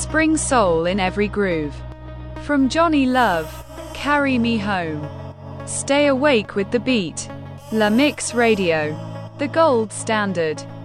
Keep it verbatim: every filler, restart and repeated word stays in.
Spring soul in every groove. From Johnny Love, Carry Me Home. Stay awake with the beat. La Mix Radio, the gold standard.